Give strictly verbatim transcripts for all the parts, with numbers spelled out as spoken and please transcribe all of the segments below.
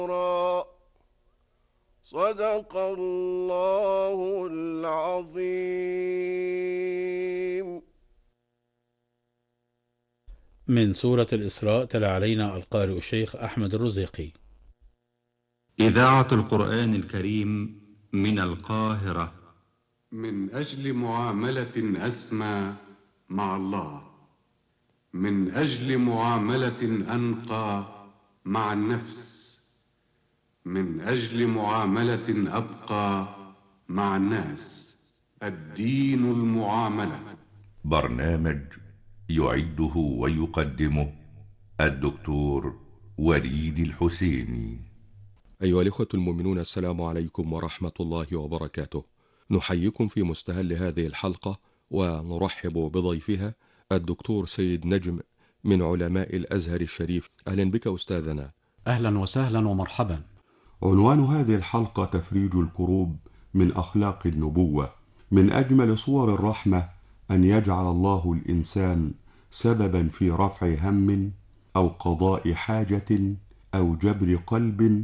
صدق الله العظيم. من سورة الإسراء تلا علينا القارئ الشيخ أحمد الرزيقي. إذاعة القرآن الكريم من القاهرة. من أجل معاملة أسمى مع الله، من أجل معاملة أنقى مع النفس، من أجل معاملة أبقى مع الناس. الدين المعاملة. برنامج يعده ويقدمه الدكتور وليد الحسيني. أيها الإخوة المؤمنون، السلام عليكم ورحمة الله وبركاته. نحييكم في مستهل هذه الحلقة ونرحب بضيفها الدكتور سيد نجم من علماء الأزهر الشريف. أهلا بك أستاذنا. أهلا وسهلا ومرحبا. عنوان هذه الحلقة تفريج الكروب من أخلاق النبوة. من أجمل صور الرحمة أن يجعل الله الإنسان سببا في رفع هم أو قضاء حاجة أو جبر قلب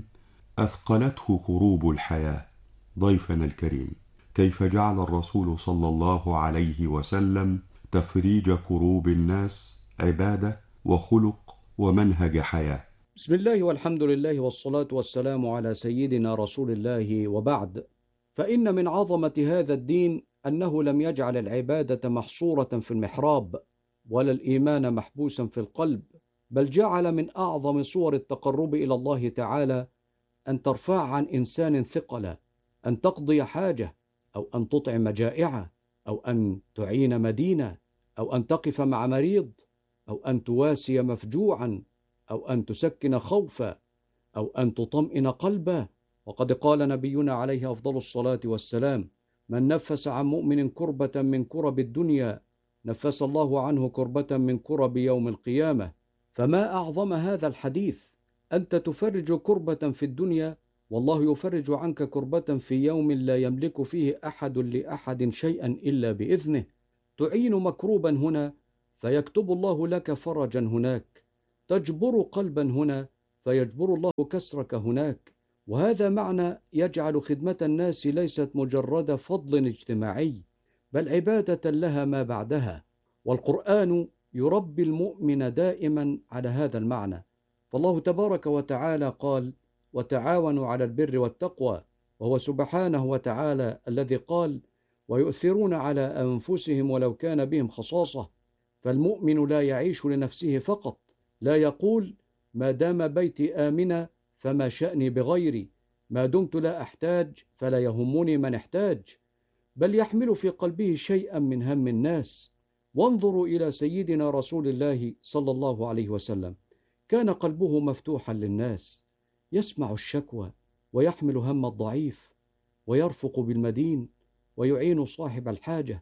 أثقلته كروب الحياة. ضيفنا الكريم، كيف جعل الرسول صلى الله عليه وسلم تفريج كروب الناس عبادة وخلق ومنهج حياة؟ بسم الله والحمد لله والصلاة والسلام على سيدنا رسول الله، وبعد، فإن من عظمة هذا الدين أنه لم يجعل العبادة محصورة في المحراب ولا الإيمان محبوسا في القلب، بل جعل من أعظم صور التقرب إلى الله تعالى أن ترفع عن إنسان ثقلا، أن تقضي حاجة، أو أن تطعم جائعة، أو أن تعين مدينة، أو أن تقف مع مريض، أو أن تواسي مفجوعا، أو أن تسكن خوفا، أو أن تطمئن قلبا. وقد قال نبينا عليه أفضل الصلاة والسلام: من نفس عن مؤمن كربة من كرب الدنيا نفس الله عنه كربة من كرب يوم القيامة. فما أعظم هذا الحديث، أنت تفرج كربة في الدنيا والله يفرج عنك كربة في يوم لا يملك فيه أحد لأحد شيئا إلا بإذنه. تعين مكروبا هنا فيكتب الله لك فرجا هناك، تجبر قلبا هنا فيجبر الله كسرك هناك. وهذا معنى يجعل خدمة الناس ليست مجرد فضل اجتماعي، بل عبادة لها ما بعدها. والقرآن يربي المؤمن دائما على هذا المعنى، فالله تبارك وتعالى قال: وتعاونوا على البر والتقوى، وهو سبحانه وتعالى الذي قال: ويؤثرون على أنفسهم ولو كان بهم خصاصة. فالمؤمن لا يعيش لنفسه فقط، لا يقول ما دام بيتي آمنا فما شأني بغيري، ما دمت لا أحتاج فلا يهمني من احتاج، بل يحمل في قلبه شيئا من هم الناس. وانظروا إلى سيدنا رسول الله صلى الله عليه وسلم، كان قلبه مفتوحا للناس، يسمع الشكوى ويحمل هم الضعيف ويرفق بالمدين ويعين صاحب الحاجة.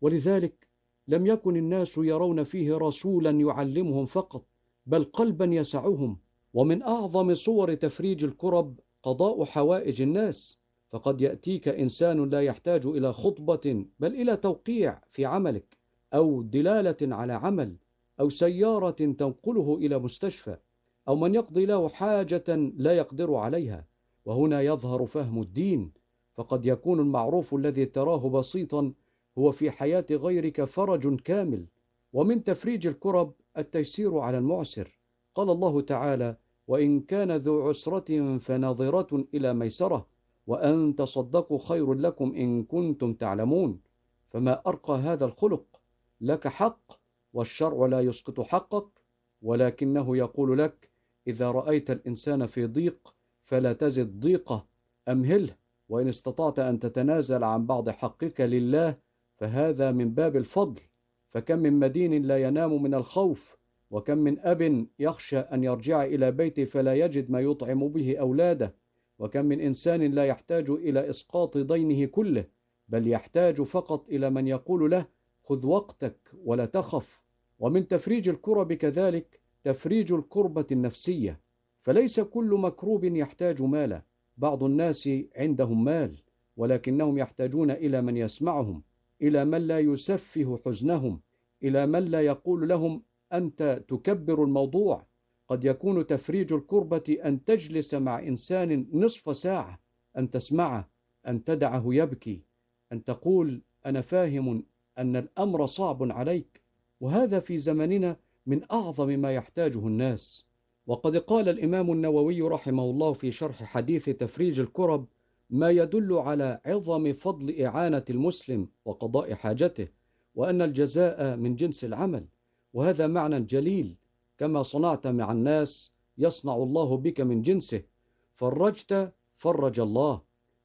ولذلك لم يكن الناس يرون فيه رسولا يعلمهم فقط، بل قلبا يسعهم. ومن أعظم صور تفريج الكرب قضاء حوائج الناس، فقد يأتيك إنسان لا يحتاج إلى خطبة بل إلى توقيع في عملك، أو دلالة على عمل، أو سيارة تنقله إلى مستشفى، أو من يقضي له حاجة لا يقدر عليها. وهنا يظهر فهم الدين، فقد يكون المعروف الذي تراه بسيطا هو في حياة غيرك فرج كامل. ومن تفريج الكرب التيسير على المعسر. قال الله تعالى: وإن كان ذو عسرة فنظرة إلى ميسرة وأن تصدقوا خير لكم إن كنتم تعلمون. فما أرقى هذا الخلق، لك حق والشرع لا يسقط حقك، ولكنه يقول لك: إذا رأيت الإنسان في ضيق فلا تزد ضيقه، أمهله، وإن استطعت أن تتنازل عن بعض حقك لله فهذا من باب الفضل. فكم من مدين لا ينام من الخوف، وكم من أب يخشى أن يرجع إلى بيته فلا يجد ما يطعم به أولاده، وكم من إنسان لا يحتاج إلى إسقاط دينه كله، بل يحتاج فقط إلى من يقول له: خذ وقتك ولا تخف. ومن تفريج الكرب كذلك تفريج الكربة النفسية، فليس كل مكروب يحتاج مالا. بعض الناس عندهم مال ولكنهم يحتاجون إلى من يسمعهم، إلى من لا يسفه حزنهم، إلى من لا يقول لهم أنت تكبر الموضوع، قد يكون تفريج الكربة أن تجلس مع إنسان نصف ساعة، أن تسمعه، أن تدعه يبكي، أن تقول أنا فاهم أن الأمر صعب عليك. وهذا في زمننا من أعظم ما يحتاجه الناس. وقد قال الإمام النووي رحمه الله في شرح حديث تفريج الكرب ما يدل على عظم فضل إعانة المسلم وقضاء حاجته، وأن الجزاء من جنس العمل. وهذا معنى جليل، كما صنعت مع الناس يصنع الله بك من جنسه. فرجت فرج الله،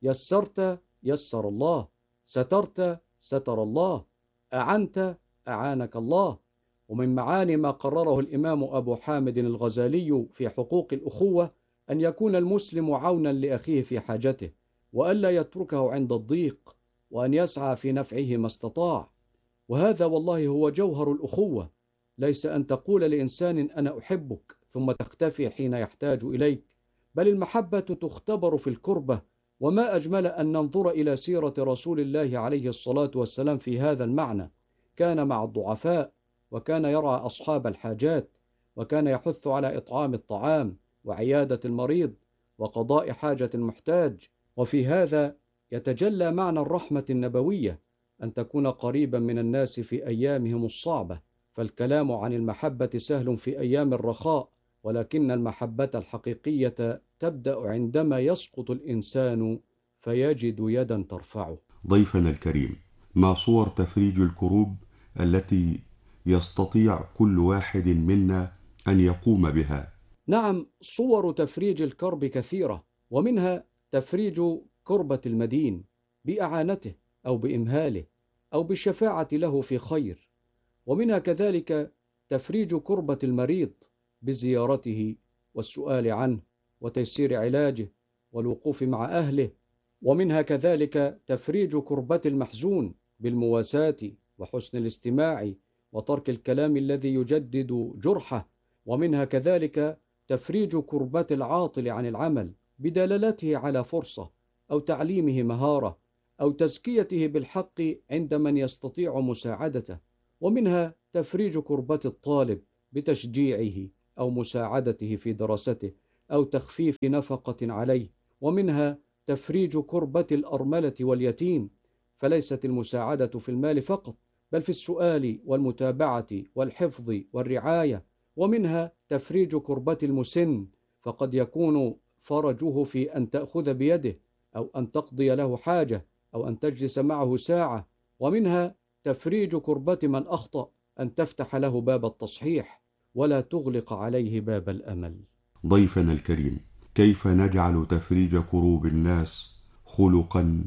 يسرت يسر الله، سترت ستر الله، أعنت أعانك الله. ومن معاني ما قرره الإمام أبو حامد الغزالي في حقوق الأخوة أن يكون المسلم عونا لأخيه في حاجته، وألا يتركه عند الضيق، وأن يسعى في نفعه ما استطاع. وهذا والله هو جوهر الأخوة، ليس أن تقول لإنسان أنا أحبك ثم تختفي حين يحتاج إليك، بل المحبة تختبر في الكربة. وما أجمل أن ننظر إلى سيرة رسول الله عليه الصلاة والسلام في هذا المعنى. كان مع الضعفاء، وكان يرعى أصحاب الحاجات، وكان يحث على إطعام الطعام وعيادة المريض وقضاء حاجة المحتاج. وفي هذا يتجلى معنى الرحمة النبوية، أن تكون قريبا من الناس في أيامهم الصعبة. فالكلام عن المحبة سهل في أيام الرخاء، ولكن المحبة الحقيقية تبدأ عندما يسقط الإنسان فيجد يدا ترفعه. ضيفنا الكريم، ما صور تفريج الكروب التي يستطيع كل واحد منا أن يقوم بها؟ نعم، صور تفريج الكرب كثيرة، ومنها تفريج كربة المدين بإعانته أو بإمهاله أو بالشفاعة له في خير، ومنها كذلك تفريج كربة المريض بزيارته والسؤال عنه وتيسير علاجه والوقوف مع أهله، ومنها كذلك تفريج كربة المحزون بالمواساة وحسن الاستماع وترك الكلام الذي يجدد جرحه، ومنها كذلك تفريج كربة العاطل عن العمل بدلالته على فرصة أو تعليمه مهارة أو تزكيته بالحق عند من يستطيع مساعدته، ومنها تفريج كربة الطالب بتشجيعه أو مساعدته في دراسته أو تخفيف نفقة عليه، ومنها تفريج كربة الأرملة واليتيم. فليست المساعدة في المال فقط، بل في السؤال والمتابعة والحفظ والرعاية. ومنها تفريج كربة المسن، فقد يكون فرجه في أن تأخذ بيده أو أن تقضي له حاجة أو أن تجلس معه ساعة. ومنها تفريج كربة من أخطأ، أن تفتح له باب التصحيح ولا تغلق عليه باب الأمل. ضيفنا الكريم، كيف نجعل تفريج كروب الناس خلقا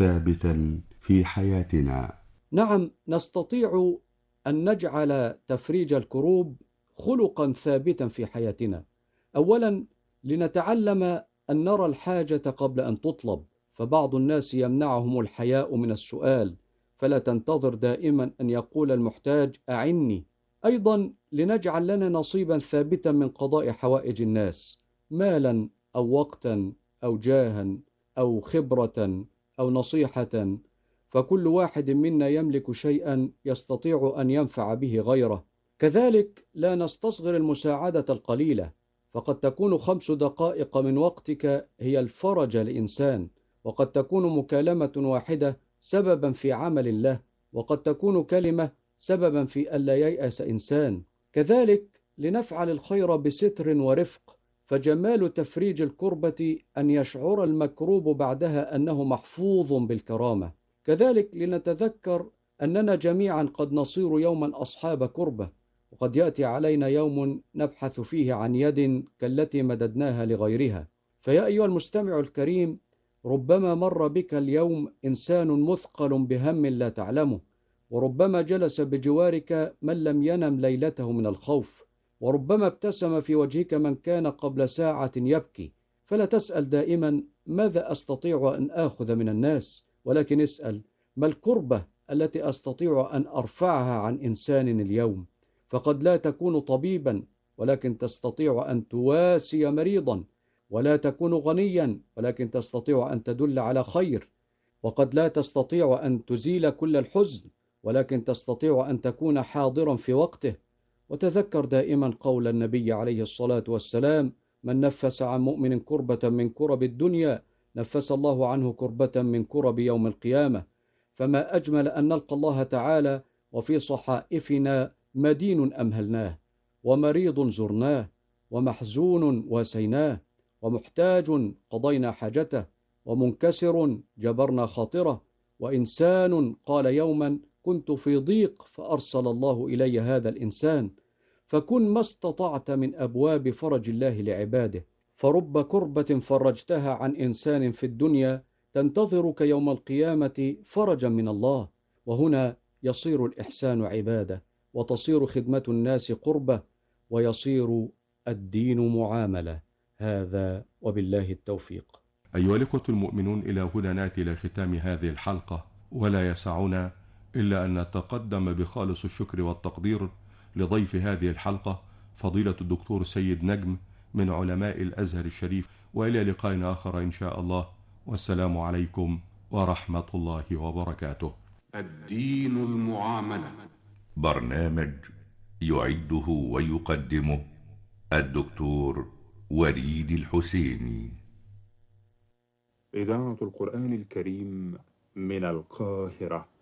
ثابتا في حياتنا؟ نعم، نستطيع أن نجعل تفريج الكروب خلقا ثابتا في حياتنا. أولا، لنتعلم أن نرى الحاجة قبل أن تطلب، فبعض الناس يمنعهم الحياء من السؤال، فلا تنتظر دائما أن يقول المحتاج أعني. أيضا لنجعل لنا نصيبا ثابتا من قضاء حوائج الناس، مالا أو وقتا أو جاها أو خبرة أو نصيحة، فكل واحد منا يملك شيئا يستطيع أن ينفع به غيره. كذلك لا نستصغر المساعدة القليلة، فقد تكون خمس دقائق من وقتك هي الفرج لإنسان، وقد تكون مكالمة واحدة سببا في عمل له، وقد تكون كلمة سببا في ألا ييأس إنسان. كذلك لنفعل الخير بستر ورفق، فجمال تفريج الكربة أن يشعر المكروب بعدها أنه محفوظ بالكرامة. كذلك لنتذكر أننا جميعا قد نصير يوما أصحاب كربة، وقد يأتي علينا يوم نبحث فيه عن يد كالتي مددناها لغيرها. فيا أيها المستمع الكريم، ربما مر بك اليوم إنسان مثقل بهم لا تعلمه، وربما جلس بجوارك من لم ينم ليلته من الخوف، وربما ابتسم في وجهك من كان قبل ساعة يبكي. فلا تسأل دائما ماذا أستطيع أن آخذ من الناس، ولكن اسأل ما الكربة التي أستطيع أن أرفعها عن إنسان اليوم. فقد لا تكون طبيبا، ولكن تستطيع أن تواسي مريضا، ولا تكون غنيا، ولكن تستطيع أن تدل على خير، وقد لا تستطيع أن تزيل كل الحزن، ولكن تستطيع أن تكون حاضرا في وقته، وتذكر دائما قول النبي عليه الصلاة والسلام: من نفس عن مؤمن كربة من كرب الدنيا نفس الله عنه كربة من كرب يوم القيامة. فما أجمل أن نلقى الله تعالى وفي صحائفنا مدين أمهلناه، ومريض زرناه، ومحزون واسيناه، ومحتاج قضينا حاجته، ومنكسر جبرنا خاطره، وإنسان قال يوما: كنت في ضيق فأرسل الله إلي هذا الإنسان. فكن ما استطعت من أبواب فرج الله لعباده، فرب كربة فرجتها عن إنسان في الدنيا تنتظرك يوم القيامة فرجا من الله. وهنا يصير الإحسان عبادة، وتصير خدمة الناس قربة، ويصير الدين معاملة. هذا وبالله التوفيق. أيها الإخوة المؤمنون، إلى هنا نأتي إلى ختام هذه الحلقة، ولا يسعنا إلا أن نتقدم بخالص الشكر والتقدير لضيف هذه الحلقة فضيلة الدكتور سيد نجم من علماء الأزهر الشريف، وإلى لقاء آخر إن شاء الله، والسلام عليكم ورحمة الله وبركاته. الدين المعاملة، برنامج يعده ويقدمه الدكتور وليد الحسيني. إذاعة القرآن الكريم من القاهرة.